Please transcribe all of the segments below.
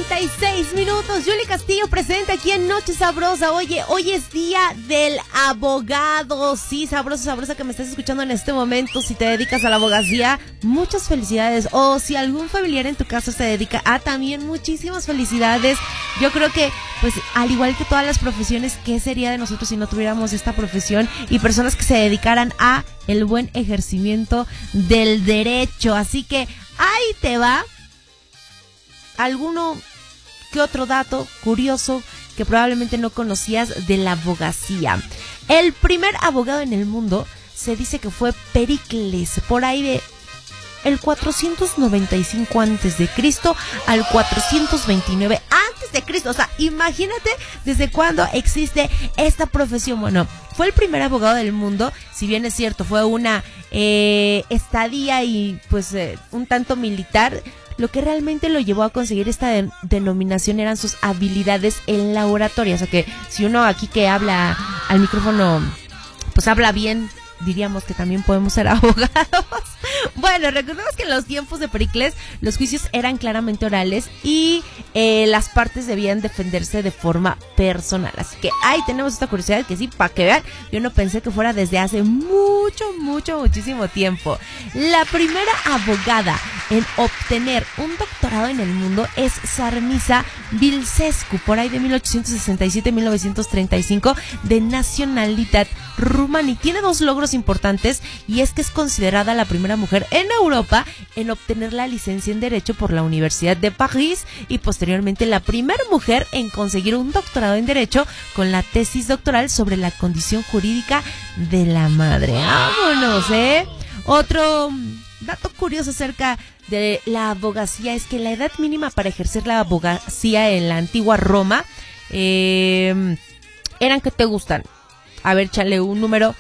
9:36. Yuli Castillo presente aquí en Noche Sabrosa. Oye, hoy es día del abogado. Sí, sabrosa que me estás escuchando en este momento. Si te dedicas a la abogacía, muchas felicidades. O si algún familiar en tu casa se dedica a también, muchísimas felicidades. Yo creo que, pues, al igual que todas las profesiones, ¿qué sería de nosotros si no tuviéramos esta profesión y personas que se dedicaran a el buen ejercimiento del derecho? Así que ahí te va alguno que otro dato curioso que probablemente no conocías de la abogacía. El primer abogado en el mundo se dice que fue Pericles, por ahí de el 495 antes de Cristo al 429 antes de Cristo. O sea, imagínate desde cuándo existe esta profesión. Bueno, fue el primer abogado del mundo, si bien es cierto, fue una estadía y pues un tanto militar. Lo que realmente lo llevó a conseguir esta denominación eran sus habilidades en la oratoria. O sea que si uno aquí que habla al micrófono, pues habla bien, diríamos que también podemos ser abogados. Bueno, recordemos que en los tiempos de Pericles los juicios eran claramente orales y las partes debían defenderse de forma personal. Así que ahí tenemos esta curiosidad que sí, para que vean, yo no pensé que fuera desde hace muchísimo tiempo. La primera abogada en obtener un doctorado en el mundo es Sarmisa Vilcescu, por ahí de 1867-1935, de nacionalidad rumana, y tiene dos logros importantes, y es que es considerada la primera mujer en Europa en obtener la licencia en Derecho por la Universidad de París y posteriormente la primera mujer en conseguir un doctorado en Derecho con la tesis doctoral sobre la condición jurídica de la madre. ¡Vámonos, Otro dato curioso acerca de la abogacía es que la edad mínima para ejercer la abogacía en la antigua Roma eran, ¿qué te gustan? A ver, échale un número,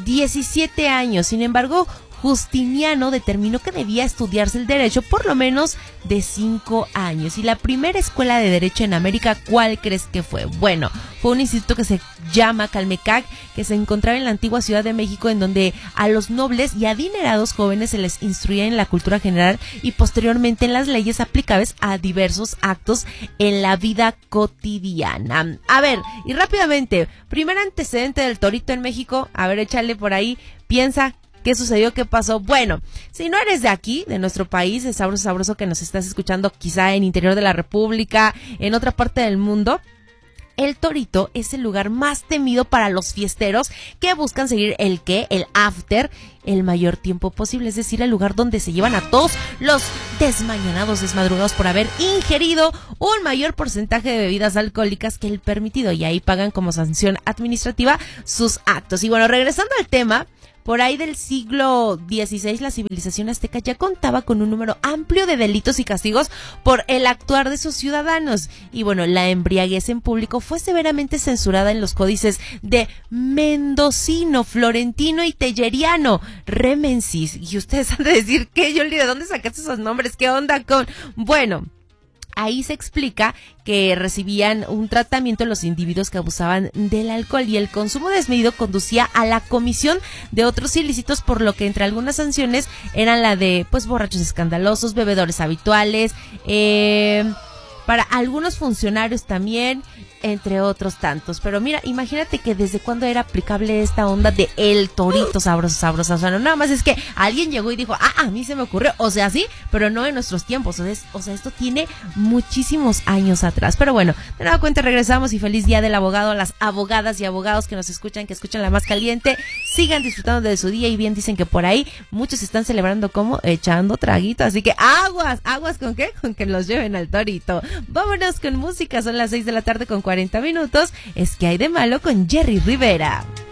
17 años. Sin embargo, Justiniano determinó que debía estudiarse el derecho por lo menos de 5 años. Y la primera escuela de derecho en América, ¿cuál crees que fue? Bueno, fue un instituto que se llama Calmecac, que se encontraba en la antigua Ciudad de México, en donde a los nobles y adinerados jóvenes se les instruía en la cultura general y posteriormente en las leyes aplicables a diversos actos en la vida cotidiana. A ver, y rápidamente, primer antecedente del torito en México. A ver, échale por ahí, piensa. ¿Qué sucedió? ¿Qué pasó? Bueno, si no eres de aquí, de nuestro país, es sabroso que nos estás escuchando quizá en interior de la República, en otra parte del mundo, el torito es el lugar más temido para los fiesteros que buscan seguir el after, el mayor tiempo posible. Es decir, el lugar donde se llevan a todos los desmadrugados por haber ingerido un mayor porcentaje de bebidas alcohólicas que el permitido, y ahí pagan como sanción administrativa sus actos. Y bueno, regresando al tema, por ahí del siglo XVI, la civilización azteca ya contaba con un número amplio de delitos y castigos por el actuar de sus ciudadanos. Y bueno, la embriaguez en público fue severamente censurada en los códices de Mendocino, Florentino y Telleriano, Remensis. Y ustedes han de decir, ¿qué, Yoli? ¿De dónde sacaste esos nombres? ¿Qué onda con...? Bueno, ahí se explica que recibían un tratamiento los individuos que abusaban del alcohol, y el consumo desmedido conducía a la comisión de otros ilícitos, por lo que entre algunas sanciones eran la de pues borrachos escandalosos, bebedores habituales, para algunos funcionarios también, entre otros tantos. Pero mira, imagínate que desde cuándo era aplicable esta onda de el torito sabroso. O sea, no nada más es que alguien llegó y dijo, a mí se me ocurrió. O sea, sí, pero no en nuestros tiempos. O sea, esto tiene muchísimos años atrás. Pero bueno, de nueva cuenta regresamos, y feliz día del abogado a las abogadas y abogados que nos escuchan, que escuchan La Más Caliente. Sigan disfrutando de su día, y bien dicen que por ahí muchos están celebrando como echando traguito. Así que aguas, ¿con qué? Con que los lleven al torito. Vámonos con música, son las 6 de la tarde con 40 minutos. Es que hay de malo con Jerry Rivera.